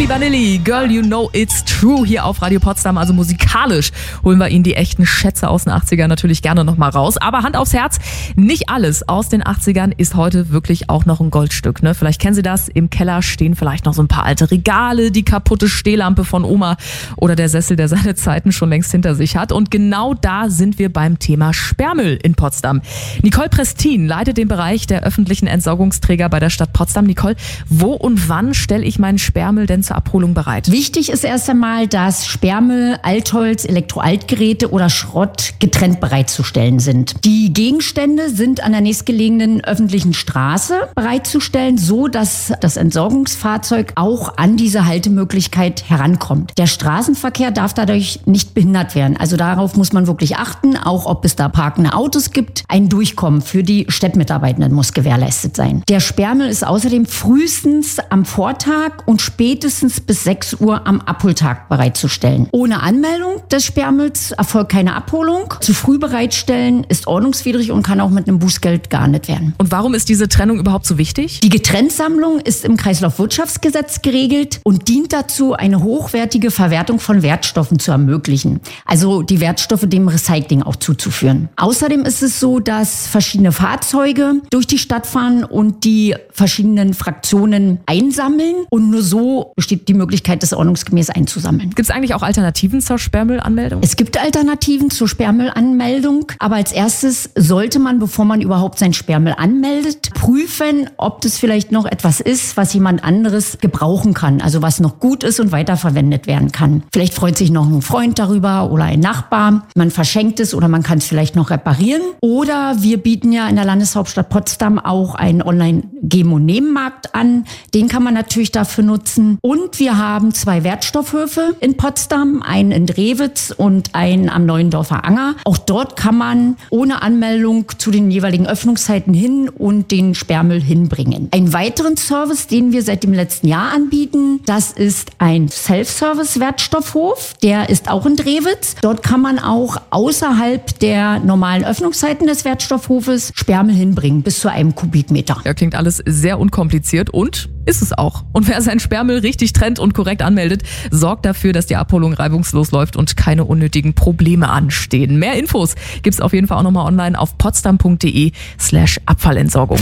Milli Vanilli, Girl You Know It's True hier auf Radio Potsdam. Also musikalisch holen wir Ihnen die echten Schätze aus den 80ern natürlich gerne nochmal raus. Aber Hand aufs Herz, nicht alles aus den 80ern ist heute wirklich auch noch ein Goldstück. Ne? Vielleicht kennen Sie das, im Keller stehen vielleicht noch so ein paar alte Regale, die kaputte Stehlampe von Oma oder der Sessel, der seine Zeiten schon längst hinter sich hat. Und genau da sind wir beim Thema Sperrmüll in Potsdam. Nicole Prestin leitet den Bereich der öffentlichen Entsorgungsträger bei der Stadt Potsdam. Nicole, wo und wann stelle ich meinen Sperrmüll denn zur Abholung bereit? Wichtig ist erst einmal, dass Sperrmüll, Altholz, Elektroaltgeräte oder Schrott getrennt bereitzustellen sind. Die Gegenstände sind an der nächstgelegenen öffentlichen Straße bereitzustellen, so dass das Entsorgungsfahrzeug auch an diese Haltemöglichkeit herankommt. Der Straßenverkehr darf dadurch nicht behindert werden. Also darauf muss man wirklich achten, auch ob es da parkende Autos gibt. Ein Durchkommen für die Städtmitarbeitenden muss gewährleistet sein. Der Sperrmüll ist außerdem frühestens am Vortag und spätestens bis 6 Uhr am Abholtag bereitzustellen. Ohne Anmeldung des Sperrmülls erfolgt keine Abholung. Zu früh bereitstellen ist ordnungswidrig und kann auch mit einem Bußgeld geahndet werden. Und warum ist diese Trennung überhaupt so wichtig? Die Getrenntsammlung ist im Kreislaufwirtschaftsgesetz geregelt und dient dazu, eine hochwertige Verwertung von Wertstoffen zu ermöglichen. Also die Wertstoffe dem Recycling auch zuzuführen. Außerdem ist es so, dass verschiedene Fahrzeuge durch die Stadt fahren und die verschiedenen Fraktionen einsammeln und nur so besteht die Möglichkeit, das ordnungsgemäß einzusammeln. Gibt es eigentlich auch Alternativen zur Sperrmüllanmeldung? Es gibt Alternativen zur Sperrmüllanmeldung, aber als erstes sollte man, bevor man überhaupt sein Sperrmüll anmeldet, prüfen, ob das vielleicht noch etwas ist, was jemand anderes gebrauchen kann, also was noch gut ist und weiterverwendet werden kann. Vielleicht freut sich noch ein Freund darüber oder ein Nachbar. Man verschenkt es oder man kann es vielleicht noch reparieren. Oder wir bieten ja in der Landeshauptstadt Potsdam auch einen Online-Geben- und Nebenmarkt an. Den kann man natürlich dafür nutzen. Und wir haben 2 Wertstoffhöfe in Potsdam, einen in Drewitz und einen am Neuendorfer Anger. Auch dort kann man ohne Anmeldung zu den jeweiligen Öffnungszeiten hin und den Sperrmüll hinbringen. Einen weiteren Service, den wir seit dem letzten Jahr anbieten, das ist ein Self-Service-Wertstoffhof. Der ist auch in Drewitz. Dort kann man auch außerhalb der normalen Öffnungszeiten des Wertstoffhofes Sperrmüll hinbringen, bis zu 1 Kubikmeter. Ja, klingt alles sehr unkompliziert und ist es auch. Und wer seinen Sperrmüll richtig trennt und korrekt anmeldet, sorgt dafür, dass die Abholung reibungslos läuft und keine unnötigen Probleme anstehen. Mehr Infos gibt's auf jeden Fall auch nochmal online auf potsdam.de/Abfallentsorgung.